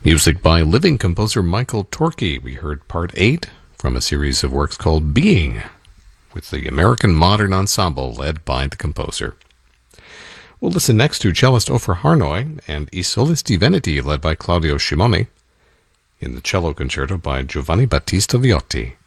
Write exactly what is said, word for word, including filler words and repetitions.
Music by living composer Michael Torke. We heard part eight from a series of works called Being, with the American Modern Ensemble led by the composer. We'll listen next to cellist Ofer Harnoy and I Solis Divinity led by Claudio Scimone in the cello concerto by Giovanni Battista Viotti.